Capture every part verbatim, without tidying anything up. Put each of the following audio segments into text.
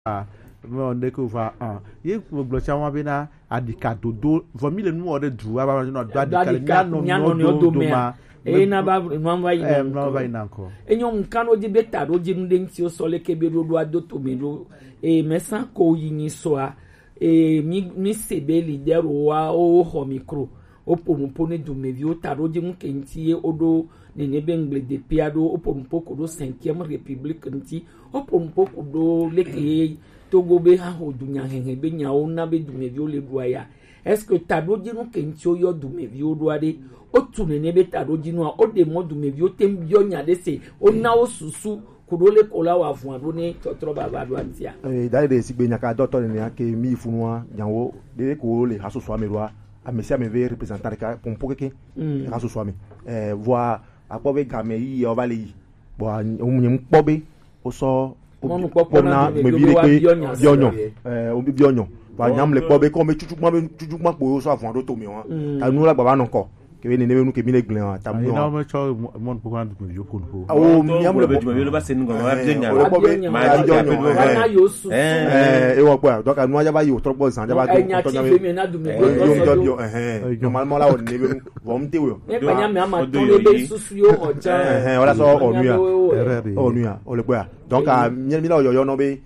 on découvre un il faut bloquer moi bena adika dodo famille nous ordre du aba no do adika no no do ma e na ba no wa ina no wa ina ko enyo nkan o di beta do di nde nti o so le kebe do do adoto me do e mesan ko yin so a e mi mi sebe leader wa o ho micro o pompo ne do me vi o ta do di mu kenti odo ne ne bengle de piado o pompo ko do cinquième république nti o pompo ko do le ke Togo be ha ho dunya henhe be nya o na be dume vi o le duaya est-ce que tadoji no kenti o yo dume vi o duade o tune ne be tadoji no o de mo dume vi o tem bi o nya de se o na o susu kudole kola wa fun ado ne totro baba do antia eh dai de sigbe nya ka doctor ne ke mi funwa nyawo de ko le haso so amerwa a monsieur me ve représenter ka pompo keke haso so ame eh voir apobe game yi o vale yi bo o mu pobe o so monu popo na me bi le bionyo eh o bi bionyo ba nyam le pobe ko me chuchukma me chuchukma po so afun do to mi won ta nu la baba nko ke we ne ne nu ke mi le glen ta mu no me cho mon popo na du yo kun ko o nyam le pobe yo ba sen ngo ba bionya o pobe ma bionyo na yo su eh e wo po donc anu aja ba yo trop bon san ja ba to to nyam na du me yo eh normalement la on ne be vom te wo e pa nyam ama to le be susu yo oja eh wala so onuya onuya o le po donc a mi la yo yo no be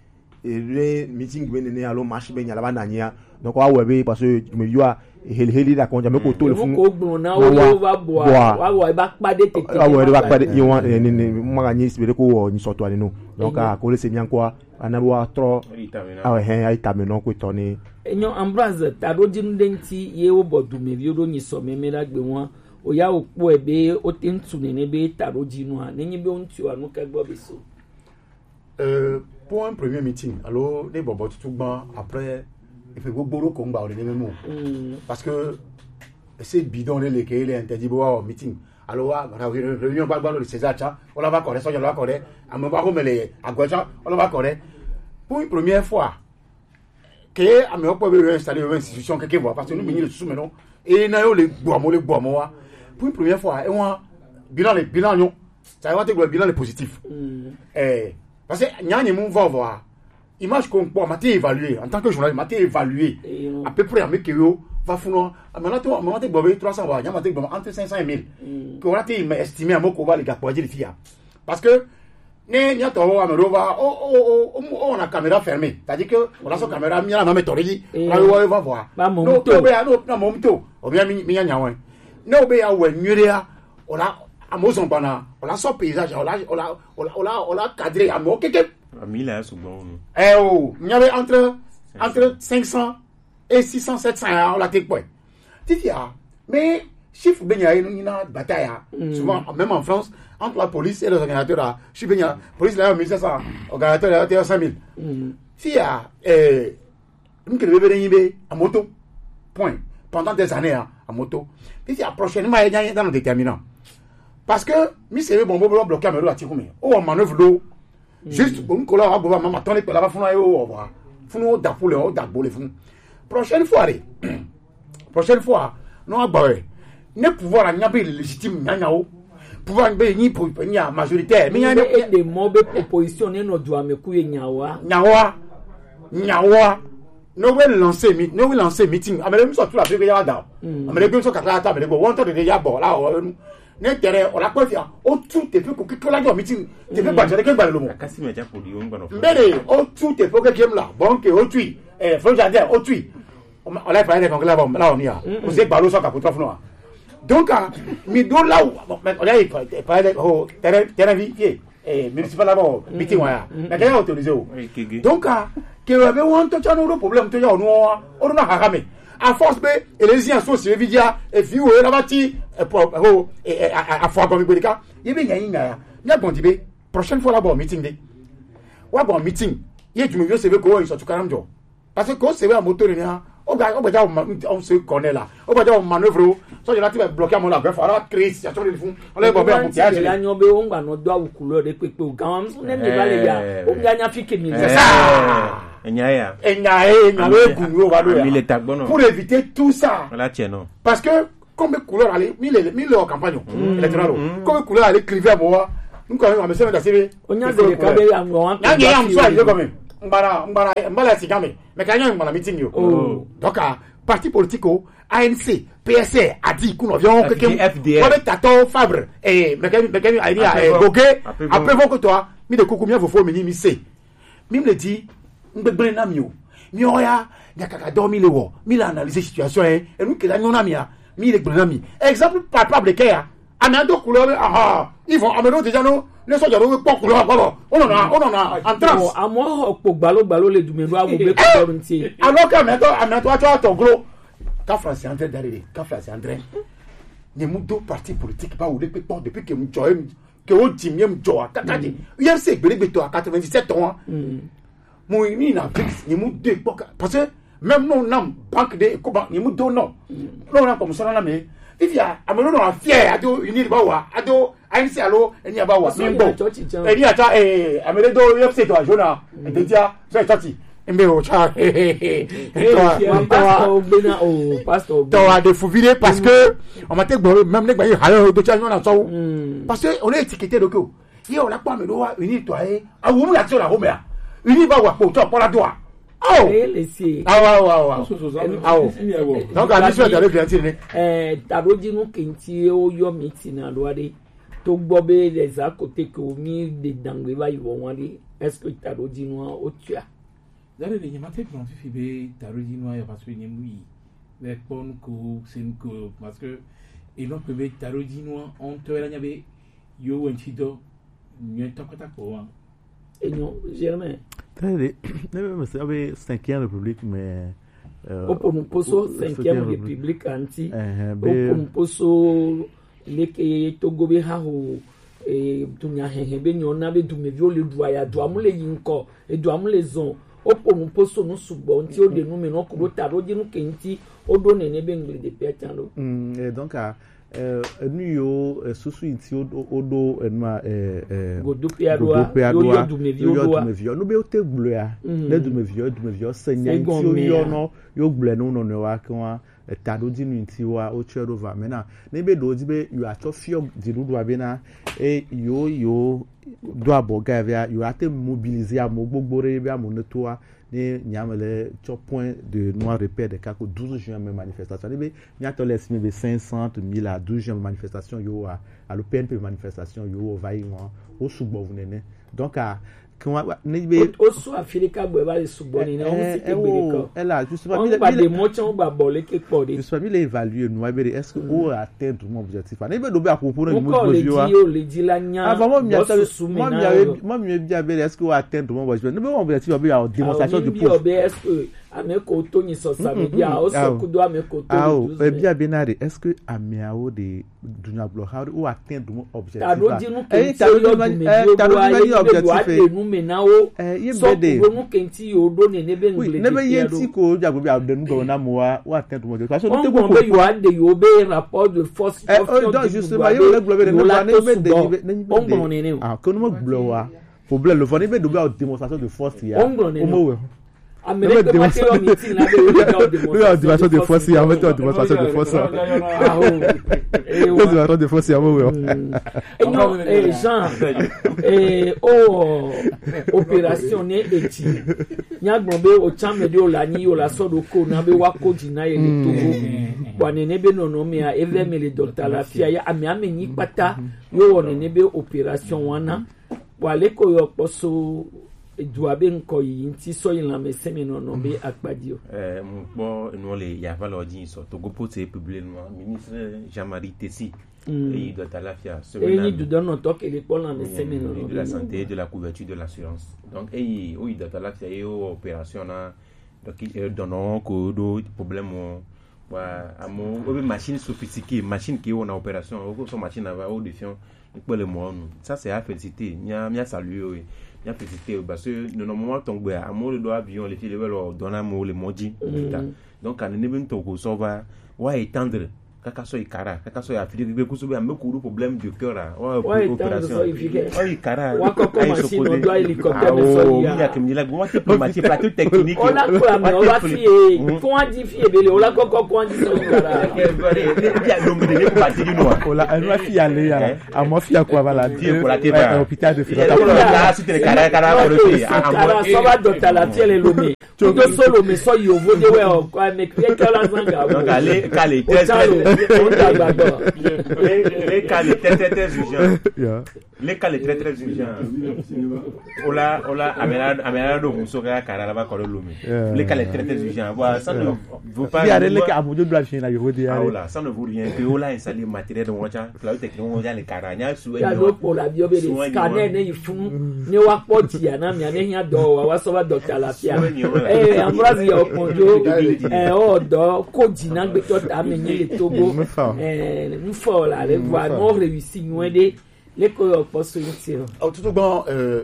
e meeting we ne alo march be nyala ba nanya donc wa we be parce que me yo a heli heli da konja me ko to le fun ko gbon na o yo va boa wa wo ba pade tete wa wo ba pade you want ni ni ma ni sibere ko ni soto ani no donc a ko le se nyan kwa ana wa tro ah eh ai tamino ko to ni enyo Ambroise tado jinde nti ye wo bodu me bi odo ni so me me la gbe won o ya opo ebe o te ntu ne ne be tado jinu a nenyi be ontu anu ka gbo be so. Euh, pour un premier meeting, alors les bobos tout bas après il fait beaucoup de combat les mêmes mots parce que c'est bidon les lesquels les interdit au meeting alors réunion pas le César ça on la va correr ça on la va correr à me voir comme les à gauche on la va correr pour une première fois que à me pas installer une institution quelque voir parce que nous venons sous maintenant et na yo les boamo les boamo pour une première fois et on bilan les bilan non ça va être le bilan est positif eh parce que nyanye mon va voir image qu'on peut m'a évalué en tant que journaliste m'a évalué à peu près à mes kilo va founo maintenant toi maintenant tu bobé trois cents va nyama te bon entre cinq cents et mille que on a été estimé à moko va les gars pour dire fia parce que né nya to wa me rova oh oh oh on a caméra fermée c'est-à-dire que on a son caméra mi la mettre ri là on va voir non no no momto o bien mi nya nya wan no be ya wa nyurea on a à Mozon bana on a son paysage on a on a on a on a cadré à mo keke a mille là sous bon eh oh il y avait entre entre cinq cents et six cents sept cents on la tek point titia mais chiffre benya ina bataille souvent même en France entre la police et les organisateurs là chiffre benya police là mille cinq cents organisateurs là cinq mille tia eh nous que bébé yimbe à moto point pendant des années à moto titia prochainement il y a dans le déterminant. Parce que mi c'est bon bon bloquer Cameroun à Tiroumé. Oh manœuvre d'eau. Juste bon cola va gouvernement m'attendre que là va founo au revoir. Founo da pour le da pour le fou. Prochaine fois prochaine fois non abawe. Ne pouvoir nyabe légitime nyanyao. Pouvoir be ni pour ni majoritaire. Mais il y a des mots proposition ne doit me couiller nyawa. Nyawa. Nyawa. No will lancer meeting, no will lancer meeting. Amele mi so tu la pe ya da. Amele bi so ka ta amele go won to de ya bo la ne tere on la quoi faire o tout te peut que la meeting te peut pas dire que ba le mo kasi me ja pour yo ngano mbele o tout te peut que game là bon que o tui eh faut jardin o tui on la parler avec là là on y a on sait balo so ka pour funu donc mi do là on a parler o tere tere vie eh municipal là bon meeting wa mais déjà autorisé donc que avait un to chano le problème to ya on on na hakame à force be elezi associé vidia et fiou e rabati e a fois comme bolika yebe nya nya nya bon dibe prochaine fois là bon meeting de wa bon meeting ye tu me vieux seve ko so tu karamjo parce que ko seve a moto ni ha o ga o ba ja on se connaît là o ba ja on manœuvre so je la ti bloquer mon la bref alors créer situation de fond on les bon ben ya la nyo be o ngba no do awukulo de pepe o gan ne me ba le ya o ga nya fi kemi c'est ça Enyaya. Enyaye, enyaye, gounyo, valo. Pour éviter tout ça. Voilà, tiens, non. Parce que, comme couleur allait, mille, mille en campagne, électorale, comme couleur allait criver à moi, nous, quand même, on me sert d'assurer. On y a des cabets à moi. Il y a un soir, il y a quand même. mbara mbara mbala sigame mais quand même mbala meeting yo donc parti politique A N C P S A a dit qu'on vient que que on tato Fabre et mais mais mais a dit Gogué après vous que toi mi de kokumia vous faut mini mi c'est mi me dit ngbe na mi o mi oya ya kaka dormi le wo mi la analyser situation et nous que la non amia mi le gbe na mi exemple palpable que ya amendo couleur ah ils vont amendo déjà nous les soldats nous pas couleur pas on en a on en a en trace à moi po gbalo gbalo le dumelo a mo be ko nti alors que amendo amendo toi ton gros quand France est en train d'arriver quand France est en train ni mu do parti politique pas ou les pétons depuis que mu joie que on dit même joie kakadi U M C gbele beto à quatre-vingt-dix-sept ans mu ni na fixe ni mu deux parce que même non non banque de comment ni mu do non non non comme ça là mais Vivia, amelo no afia ado unir bawa ado A N C alo eni abawa mimbo eni ata eh amelo do U F C to ajona edia so tati mbe o cha pastor bena o pastor to a de fouviller parce que on m'a te gbo même nek ba yi halo do cha na so parce que on est étiqueté donc yi on la pa amelo wa unir to ai awu mu la ti o la ho me a unir bawa po to po la do a oh ah wow wow wow ah donc à mission de revenir ni eh taroji nu kenti o yo meeting na lo ade to gbo be les à côté que mi de dangwe ba yo won ade est-ce que taroji nu o tua dare de nyamate plan fifi be taroji nu ya parce que nyemu yi le pon ko sen ko parce que et non peut be taroji nu on to la nyabe yo won chido nyen tokota ko wa et non jamais très c'est avec cinquième république mais euh au poso cinquième république anti au poso leke togo be ha ho e dunya hehe be nyona be dume bi o le dua ya dua mu le yinko e dua mu le zon o poso no subo nti o de nu me no ko ta ro ji nu kenti o do ne ne be ngli de pe tan lo et donc à euh nu yo susu inti odo enma eh godupia doa yo dumevio doa dumevio no be o te glo ya le dumevio dumevio senya inti yo no yo gble no no no wa kan tado di nu inti wa o chero va mena ne be do di be you are to fio di rudu abena e yo yo do aboga via you are te mobiliser a mo gbogbore be a mo netoa ni nyamele cho point de noir repère de kako douze juin même manifestation ni be nyato l'estimé be cinq cent mille à douze juin manifestation yo a à le P N P manifestation yo va yi won o subo vunene donc à quand ni be o so afrika bo ba le subo ni na on site beriko ela justement mi ba de mo chon ba bo le ke pode justement mi le évaluer nous be est-ce que o atteindre mon objectif ni be do be à propos de mo vio a le di la nya avant moi mi moi mi moi mi bien be est-ce que o atteindre mon objectif ni be mon objectif be à démonstration de poste est-ce que ameko to ni so sa media o so kudo ameko to ah e bien benare est-ce que amiao de dunya block how o atteindre mon objectif tado di nu ke tado di objectif menao so ko nu kenti yo do ne ne be ngule ne be yenti ko jago bi abde nu go na mo wa wa atteindre mon objectif so te ko ko yo ade yo be rapport de force of donc justement yo le globe ne ba ne be de ne ah ko no mo glo wa problème le fond ne be do ba démonstration de force ya o mo we Amérique de matériaux meeting là de démonstration de force ya mettre démonstration de force ah oh et démonstration de force ya mo we et non et Jean et oh opération ne eti nyagbonbe o chambe de o la ni o la sodo ko na be wa ko jina ye le togo bwane ne be no no me a eve me le docteur la fia ya ami ami ni pata yo won ne be opération wana wale ko yo poso duabe nko yinti so yin la mesemi no no be akpadio eh mo bo no le ya va lo din so to go pote publiquement ministre Jean-Marie Tessi et de la lafia et ni du donne to que les pour la mesemi no de la santé de la couverture de l'assurance donc et oui de la lafia et opération na donc il donne ko do problème wa amo o be machine sophistiquée machine qui on a opération o so machine va au défiant pour le monde ça c'est à féliciter nya nya saluer il y a félicité parce que normalement ton gbe amour le doit avion les filles le donner amour le modi donc quand ne ben to ko so va wa étendre kaka so ikara kaka so ya fili be kuso be ameko ru problème de cœur là ouais opération ouais ikara wa koko machine on doit hélicoptère de so ya ya kemila gwa te machine plateau technique on a quoi mais on va fier quantifier bele on la koko quantifier ikara ya no me de ko batiri no on la on va fier aller ya a mo fier quoi voilà dire pour la teba hôpital de Fila la si te kara kara pour le kara so ba docteur la fier le lomé to solo me so yo vo de we o kwa me kre kala zanga donc aller caler test les les cas les très très très urgents les cas les très très urgents ola ola amela amela do muso ka kara la ba ko lomi les cas les très très urgents voilà ça ne vaut pas il y a les cas abujo doit finir la yo de ah voilà ça ne vaut rien que ola installer matériel de wacha la technologie les karanya su ya do pour la bio be scanner ne ifun ne wa poti ya na mi ane hia do wa so ba doctor la fia eh ambrazi ya oponjo eh o do ko jina gbe to ta me ni le Togo eh nous fort là les voir non réussi nous aider les ko po so yiti au tout bon euh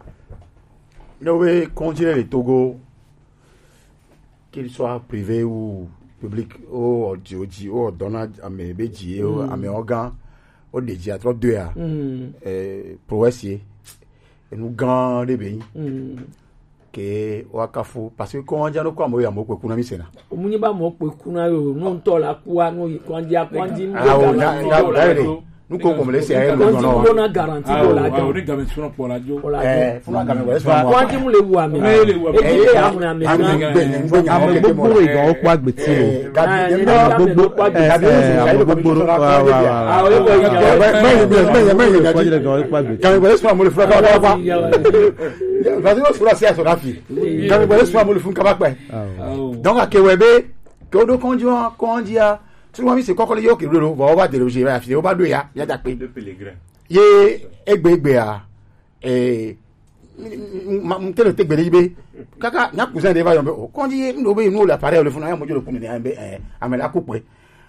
nous continuer le Togo qu'il soit privé ou public ou audio ou donald amebeji ou ameorgan au deji à trop deux à euh progresser et nous grand de pays ke wakafu parce que ko anja no kwa mo ya mo kweku na misena omunyi ba mo kweku na yo no nto la kuwa no kwanja kwanji mo ga nous ko comme laisser elle no no no na garantie pour la jo ri gamen sur pour la jo eh funa gamen wala so kwanji mo le wu ame e e amu na me na ame gbogbo igan o pa gbeti o gbogbo gbogbo wa wa ah o ko igan mais mais mais gamen wala so mo le fura ka wa vas-y on se laisse à son affaire quand le bonheur soit mo le fun ka ba pe donc a kewebe ko do konji won konji a tu mo mi se kokole yo ke loro bo ba de lo je ba fi o ba do ya ya da pe le pèlerin ye egbe egbe a eh m tele te gbe libe kaka nya cousin de va yo be konji no be no la pare le fun ya mo jo le kun ni ambe eh amela ku pe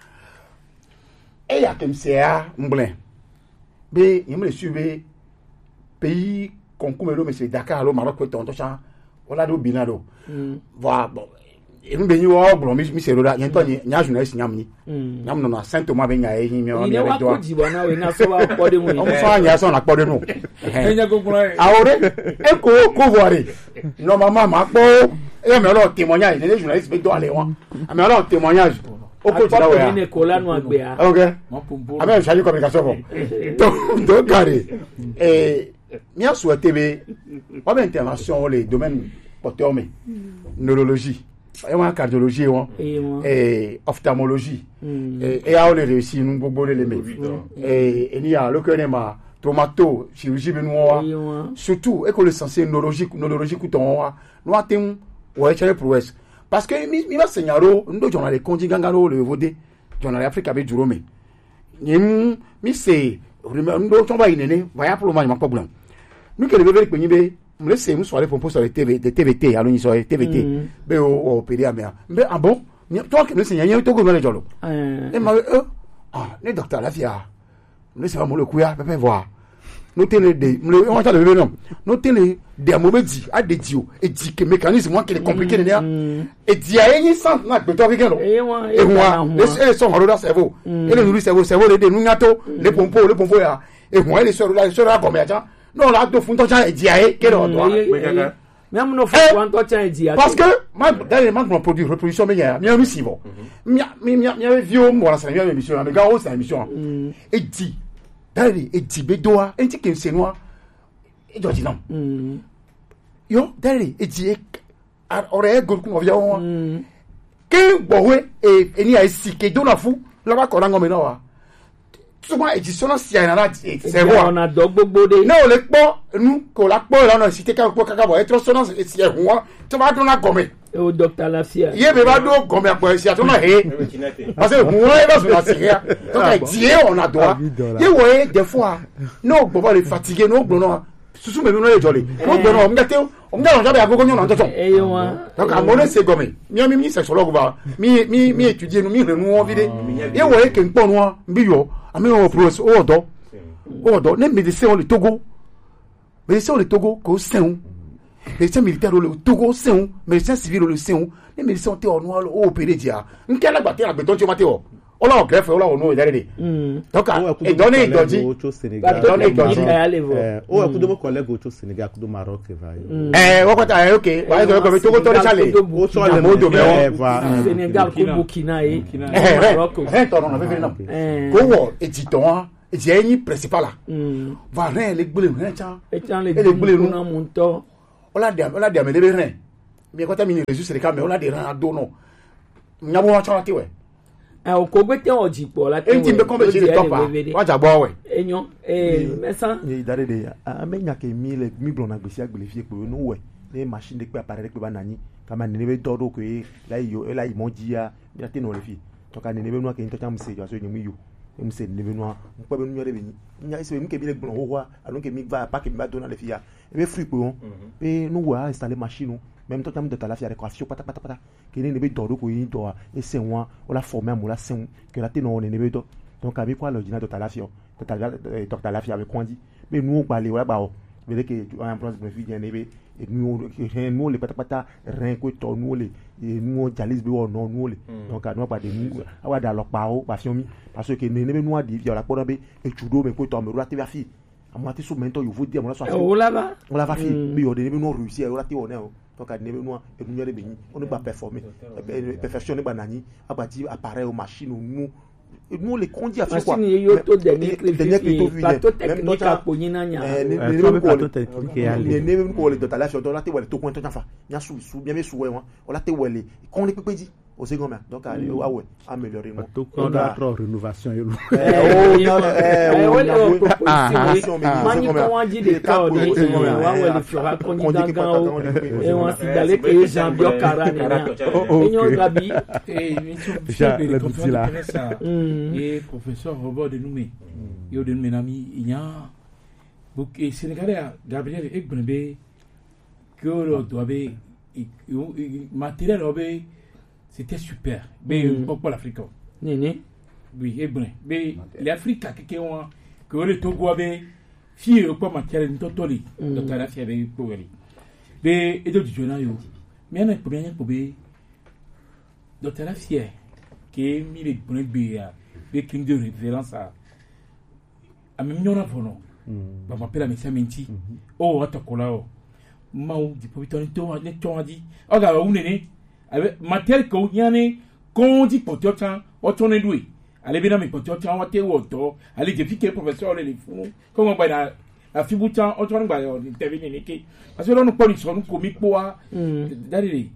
e ya kem se a mblen be yem le sube pays concours mais c'est Dakar le Maroc peut tonton ça voilà do binado voilà bon et nous beni wa bro mi mi se roda yen to nya journaliste nyam ni nyam no na Saint Thomas be nya e hin mi o mi be do ko jibo na we na so wa ko de mu o so nya so na ko de nu enya ko kuna ahore e ko ko voire no mama ma po e me lo témoignage les journalistes be do ale won me lo témoignage o ko jira wa ni ko lanu agbe a okay amen charge communication bon donc donc carré et mi a souhaité be wa be intervention les domaines porteur mais neurologie et moi cardiologie et ophtalmologie et et a on réussi nous gbogbo les mais et il y a le que ma traumato chirurgie benoa surtout et que le sensé neurologique neurologie ku ton wa no atem wa chere prouesse parce que mi mi va segnaro ndo journal les contingangano le vodé journal Afrique be duro me nim mi se ndo chomba inene va ya pour le moment pas blanc nous que le bébé pe nibe me laisse nous soirée pour sur les T V de T V T alors ni sur les T V T be o pédia mais mais ah bon toi que nous seigneur to go dans le jolo et ma euh ah les docteur la fia nous laisse pas mo le kuya pépé voir nous télé de on va le bébé non nous télé des moments dit à des dio et dit que mécanisme moi qui est compliqué néa et dit à une sang na pe to quelqu'un et moi et moi les sont en rodeur cerveau et les nourrir cerveau cerveau les nous ngato les pompo les pompo ya et moi les sur la sur la comme ça non là do fun to cha e dia e ke do do même no fun wan to cha e dia parce que ma d'ailleurs man mon produit reproduction mais ya mi réussi bon mi mi mi mi vieux mo la ça mi émission mais gars c'est émission et dit d'ailleurs et dit bedoa et dit que c'est noir et do dit non yo d'ailleurs et dit aurait gol ku via on que bowe et ni a si que do na fu la ba ko rango me no wa souvent édition si a na c'est bon on a do gbogbo de na o le po nu ko la po la na cité ka po kaka bo etro sonance si e huwa to ba do na gome o docteur Lafia ye be ba do gome apo si a to na he parce que huwa e ba so la siria donc a die on a droit ye wo e des fois no gbo ba le fatigué no gbo no susu me no le jolly no gbo no o ngate o ngate on ja be agogo nyo na tonton e yo wa donc a mo le se gome mi mi mi sexologue ba mi mi mi étudier no mi renu o vide ye wo e ke npo no mbi yo ami o pros o do o do ne médecin o le Togo médecin o le Togo ko seun médecin militaire o le Togo seun médecin civil o le seun ne médecin te o no o opérer dia nkela gba te agbe ton ti o mate o o la o greffe o la o no idare de donc e donne e doji donne e doji o e kudo mo collègue o to Sénégal kudo Maroc va eh o ko ta ok wa do ko to ko to chale o so le mo do me Sénégal ko Burkina e Maroc eh to no na be na ko wo e ti ton e ti yin principal va ren le gbele ren cha e chan le gbele na mo nto o la dia o la dia me le be ren mi ko ta mi ni resu se ka me o la de ran ado no nyabo wa cha ti we eh o ko gbete o ji po la e ti be ko be se topa wa ja bo we enyo eh mesa ni dare de a me nya ke mi le mi blon na gbesi agbele fi pe no we ni machine de pe appareil pe ba nani kama ni be dodo ko la yo la imo jia ya ti no le fi to ka ni be no ke nto cham se jo so ni mi yo em se ni be no npo be no re be ni nya se mi ke bi le blon ho wa alon ke mi va pa ke mi ba do na le fi ya e be free pe on pe no wa installer machine même to cham de ta la fi récoration pata pata pata ke ni be dodo ko yin do e se won o la former mo la sen que la ti no ni be do donc avec quoi l'ordinateur de ta la fi to ta to ta la fi avec kwandi mais nous on parler wa ba o be ke en place me fi bien ni be et nous nous les patapata rien que to nous les nous jalis be o no nous les donc nous pas de nous awa da lo pa o pa fi omi parce que ne ne nous a dit la podo be e chudo me ko to me rati ba fi amwa ti so mento yo vo di amwa so o la ba on la va fi bi o de ne nous réussir o la ti o ne o donc ne nous e nous yere be ni on ne pas performer perfectionner banani abati appareil o machine nous nous les conduits à faire quoi machine yo to dernier clip plateau technique a ponyi na nya eh ne ne plateau technique ya le ne ne ko le total la to la te wele to ko to nya fa nya su su bien me su we won o la te wele kon le pepe di au second main donc a ouais améliorer moi to ko da trop rénovation yo eh eh o le proposition mani ko wan di de ka o ni wa wele fura ko ni gangan o e won si dale ke Jean Bio Kara ni na enyo gabi eh ni so le petit là et professeur Robert de Noumé yo de Noumé nami inya donc et Sénégalais Gabriel Egbenbe que le doit be matériel obe c'était super mais pas pour l'Afrique nene oui et bien mais l'Afrique qui ont que le Togo avait fier pas matériel ntotoli donc la fier avec poeli mais et d'autres jeunes yo mais on est pour bien pour be donc la fier qui mis les bonnes bien avec une de référence à à même non avant ba m'appelle à monsieur Menti oh atakola o mau di popitoni to ne to adi oga wa unene avec matériel ko nyane ko di potota otone dui ale bina mi potota wa te woto ale je fike professeur le funu ko mo ba na la fibuta otone ba yo intervenir ni ke parce que là nous poni so nous komi poa dalili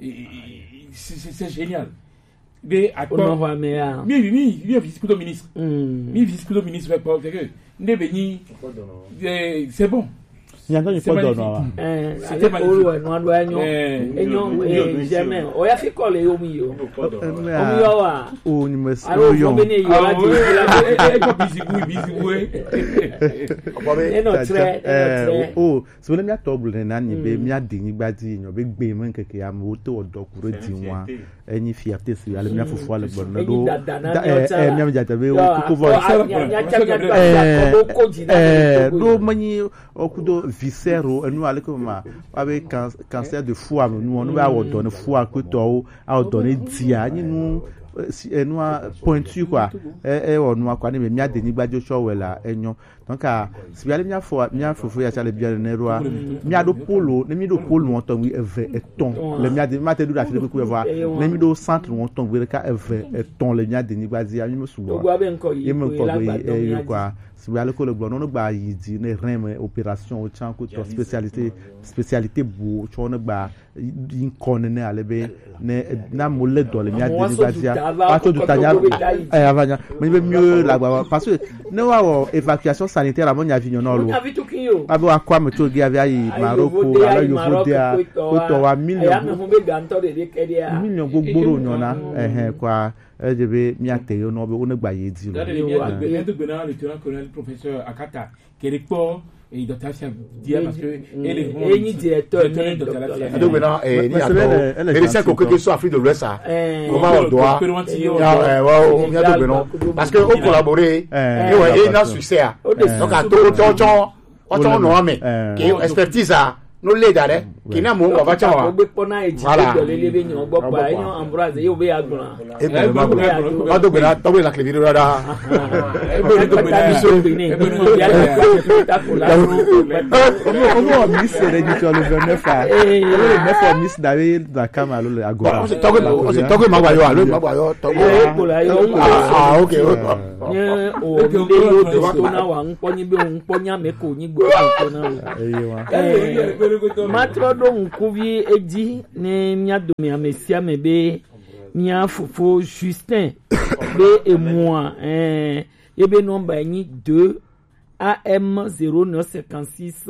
c'est c'est génial mais à quoi mi mi mi mi visite le ministre mi visite le ministre parce que ndebe ni c'est bon nyanga ni podo no eh c'était magnifique no ando enyo enyo eh jamais o ya fi call e omi yo omi yo wa o ni mes o yo e ko busy boy busy boy e no tre eh o so le mi atobule na ni be mi adini gbadi yan be gbe mo nkeke ya mo to odo kuro di won eni fierté si ale mi afufu ale gbon do eh mi am jata be o ko vo eh do mani okudo viscéro nous aller comme avec cancer de foie nous on va donner foie que toi a donner dia ni nous nous pointu quoi et on nous quoi ni mi a deni gbajo so wela enyo donc a si aller mi afo mi afo ya chale bien ne roi mi ado polo ne mi do polo won ton wi eve eton le mi a de ma te do da fi ko voir ne mi do centre won ton wi ka eve eton le mi a deni gbazi a mi mo suwo e mo ko e quoi si vous allez que le blanc non ba yidi ne rem opération au champ ko spécialité spécialité bu cho ne ba in konne alebe ne na molle do le mi a deni bazia a to du tanya eh avanya mais mieux la parce que ne wa évacuation sanitaire avant ya vignon no lo abo akwa me to gi avia yi Maroko ala yo fodia ko to wa million million gogboro nyona eh kwa e de be mi ateyo no be onegba ye di lo e de gbe na le colonel professeur Akata qui est pour et docteur dia parce que elle est ni directeur ni docteur donc maintenant eh ni ato et c'est que que soit Afrique de l'Ouest ça comment on doit ya wa ni ato be no parce que on collaborer et ouais et na succès donc à to to to to no ame qui expertise a no le dare kina mo wa ba cha wa gbe pona eji do le le be nyan gbo pa eyan Ambroise yo be agbon e be ma gbo ba do gbe na to be la kle video da e be do gbe na so be ni ya ta ko la omo mi se le di to le vingt-neuf a e le neuf a mi da we da kama lo le agora o se to gbe o se to gbe ma gba yo alo ma gba yo to gbe e ko la yo ah okay ni o mi le yo de to na wa npo ni be npo nya me ko ni gbo ko na matro do nkuvi eji ne mia do mi amesia me be mia fofo Justin be et moi eh yebe nomba ni deux A M zéro neuf cinquante-six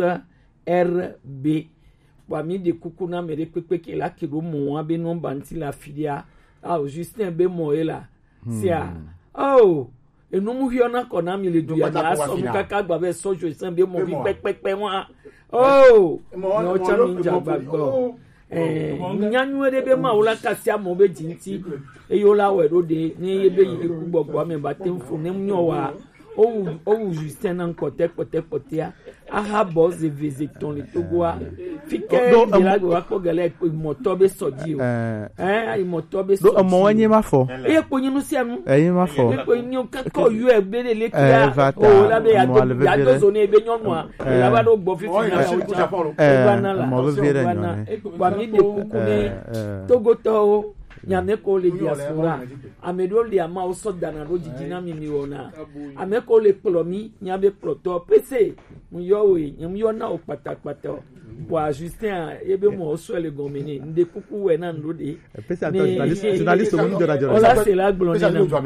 R B wa mi de kukuna me de pepe ke la ke do mo be nomba nti la filia ah Justin be mo ela sia oh e no mu hiona kona mi le du ya na so mu kaka gba be so Justin be mo bi pepepe wa oh no cha mi nja gbagbo eh nyanyu de be ma wala kasia mo be jinti e yo la we do de ni ebe yi ku gbogbo me ba temfo ne mnyo wa o o Justin nan kote kote kote a aha boss de visiton le togoa fike de la go ko gele ko moto be soji o eh ai moto be soji do mo wanyi ma fo e ko nyinu si anu e ma fo e ko nyu ka ko yu e be le kia o la be ya do ya do zo ne be nyonu a la ba do gbo fifi na o ja eh mo be vere nyone kwa mi de kuku ne togo to nyame ko le diaspora amedo le ama o so dana ro jijina mi mi wona ame ko le plomi nyabe ploto pese mu yo we nyam yo na o patakpata po Justin ebe mo o so le gomini nde kuku we na ndo de pese anto journaliste journaliste o mu do la journaliste ola c'est la glone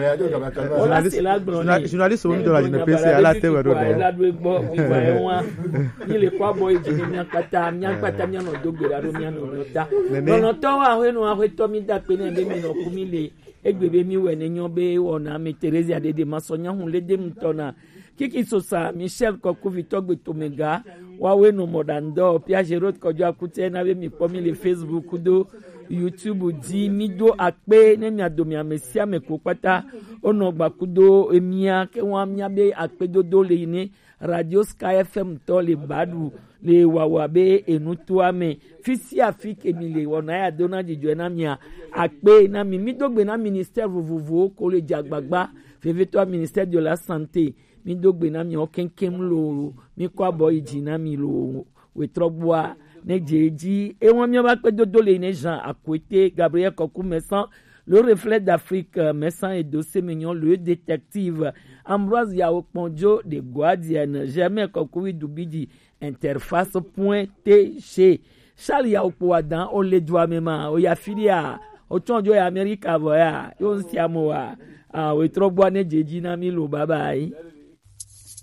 ola c'est la glone journaliste o mu do la journaliste pese ala te we do la do gbo iwa e wa ni le kwa boy jini mi akata mi akata mi no do gbera do mi no nota no to wa we no wa to mi da pe ne be mi no kumi le egbebe mi we ne nyon be wona mi Teresa de de masonya hun le de mtona kiki sosa Michel Koko Vitogbe Tomega wawe no modando pia Jerot Kojo akute na be mi pomi le Facebook do YouTube di mi do akpe ne mi adomi amesia me ko pata ono gba kudo emia ke wa mi abe akpe do do le ni Radio Sky F M to le badu le wawabe enutu ame fisi afike mi le wona ya dona jijo na mi akpe na mi mi dogbe na ministère vovovo ko le jagbagba feveto ministère de la santé mi dogbe na mi okenkem lo mi kwa boy jina mi lo we trobwa ne jeji e won mi ba pe dodo le ne Jean Akwete Gabriel Kokou Messan le reflet d'Afrique Messan et dossier mignon le détective Ambroise Yaoponjo de Guardian Germain Kokoui Dubidi interface point tg Charles Yaopoadan o le doa mema o ya filia o tonjo ya America voya yo nsiamoa ah we trobwa ne jeji na mi lo baba yi